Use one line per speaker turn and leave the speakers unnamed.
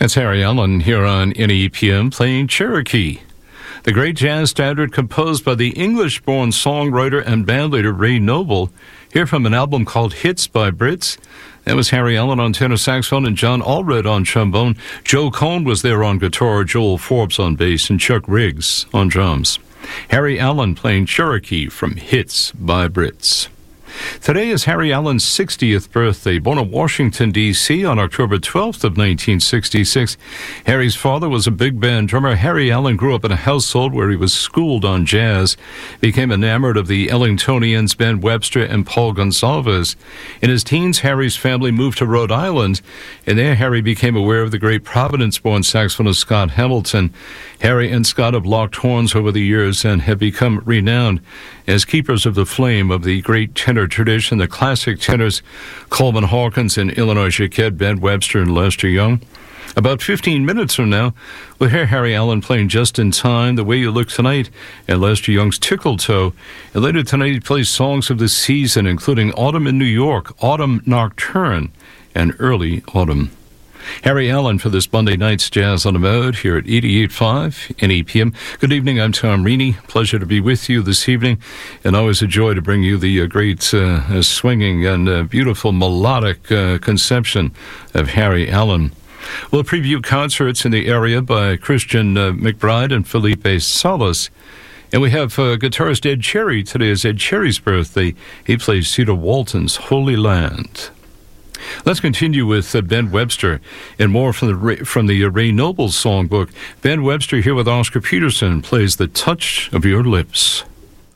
That's Harry Allen here on NEPM playing Cherokee, the great jazz standard composed by the English-born songwriter and bandleader Ray Noble, here from an album called Hits by Brits. That was Harry Allen on tenor saxophone and John Allred on trombone. Joe Cohn was there on guitar, Joel Forbes on bass, and Chuck Riggs on drums. Harry Allen playing Cherokee from Hits by Brits. Today is Harry Allen's 60th birthday. Born in Washington, D.C. on October 12th of 1966, Harry's father was a big band drummer. Harry Allen grew up in a household where he was schooled on jazz, became enamored of the Ellingtonians, Ben Webster and Paul Gonsalves. In his teens, Harry's family moved to Rhode Island, and there Harry became aware of the great Providence-born saxophonist Scott Hamilton. Harry and Scott have locked horns over the years and have become renowned as keepers of the flame of the great tenor tradition, the classic tenors Coleman Hawkins and Illinois Jacquet, Ben Webster and Lester Young. About 15 minutes from now, we'll hear Harry Allen playing Just in Time, The Way You Look Tonight, and Lester Young's Tickle Toe. And later tonight, he plays songs of the season, including Autumn in New York, Autumn Nocturne, and Early Autumn. Harry Allen for this Monday night's Jazz on the Mode here at 88.5 NEPM. Good evening, I'm Tom Reaney. Pleasure to be with you this evening, and always a joy to bring you the great swinging and beautiful melodic conception of Harry Allen. We'll preview concerts in the area by Christian McBride and Felipe Salas. And we have guitarist Ed Cherry. Today is Ed Cherry's birthday. He plays Cedar Walton's Holy Land. Let's continue with Ben Webster and more from the Ray Noble songbook. Ben Webster here with Oscar Peterson plays The Touch of Your Lips.